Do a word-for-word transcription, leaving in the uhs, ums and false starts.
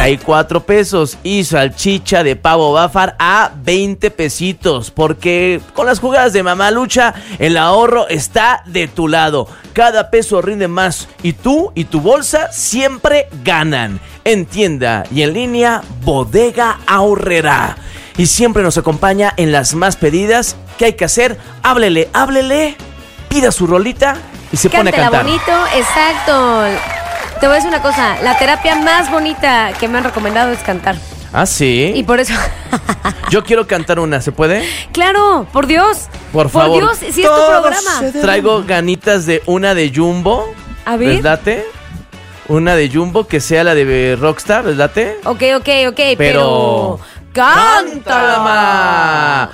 treinta y cuatro pesos. Y salchicha de pavo Bafar a veinte pesitos. Porque con las jugadas de Mamalucha, el ahorro está de tu lado. Cada peso rinde más. Y tú y tu bolsa siempre ganan. En tienda y en línea, Bodega Aurrerá. Y siempre nos acompaña en las más pedidas. ¿Qué hay que hacer? Háblele, háblele. Pida su rolita y se pone a Cántela cantar. bonito, exacto. Te voy a decir una cosa, la terapia más bonita que me han recomendado es cantar. Ah, sí. Y por eso... Yo quiero cantar una, ¿se puede? Claro, por Dios. Por favor. Por Dios, si es tu Todo programa. se Traigo ganitas de una de Jumbo. A ver. ¿Les late? Una de Jumbo que sea la de Rockstar, ¿les late? Ok, ok, ok, Pero... pero... ¡Cántala! ¡Cántala, ma!